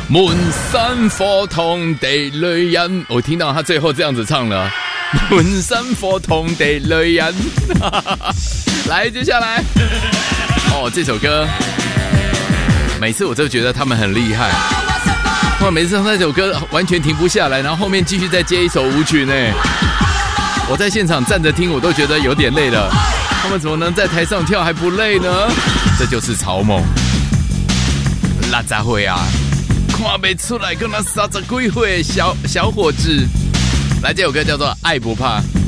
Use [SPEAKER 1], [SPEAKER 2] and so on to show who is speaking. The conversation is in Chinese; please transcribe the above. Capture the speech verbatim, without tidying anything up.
[SPEAKER 1] 满身火痛的女人，我听到他最后这样子唱了，满身火痛的女人。来，接下来，哦，这首歌，每次我都觉得他们很厉害，哇，每次唱那首歌完全停不下来，然后后面继续再接一首舞曲呢。我在现场站着听，我都觉得有点累了，他们怎么能在台上跳还不累呢？这就是草蜢，哪咋会啊？看不出来，跟那三十几岁的小小伙子。来，这首歌叫做《爱不怕》。